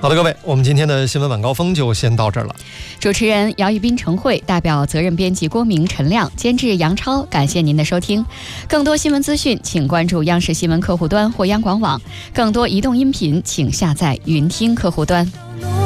好的，各位，我们今天的新闻晚高峰就先到这儿了。 主持人姚一斌、陈慧，代表责任编辑郭明、陈亮，监制杨超，感谢您的收听。更多新闻资讯，请关注央视新闻客户端或央广网；更多移动音频，请下载云听客户端。